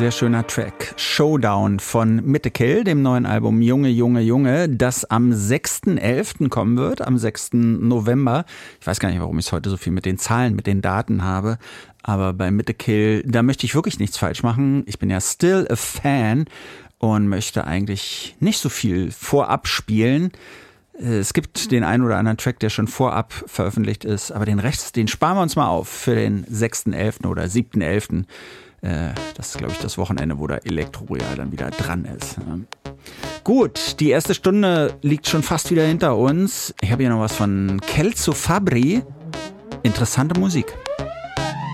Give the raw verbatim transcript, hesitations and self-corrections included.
Sehr schöner Track. Showdown von Mitte Kill, dem neuen Album Junge, Junge, Junge, das am sechsten elften kommen wird, am sechsten November. Ich weiß gar nicht, warum ich heute so viel mit den Zahlen, mit den Daten habe, aber bei Mitte Kill, da möchte ich wirklich nichts falsch machen. Ich bin ja still a fan und möchte eigentlich nicht so viel vorab spielen. Es gibt den einen oder anderen Track, der schon vorab veröffentlicht ist, aber den Rest, den sparen wir uns mal auf für den sechsten elften oder siebten elften Das ist, glaube ich, das Wochenende, wo der Elektro Royal dann wieder dran ist. Gut, die erste Stunde liegt schon fast wieder hinter uns. Ich habe hier noch was von Kelso Fabri. Interessante Musik.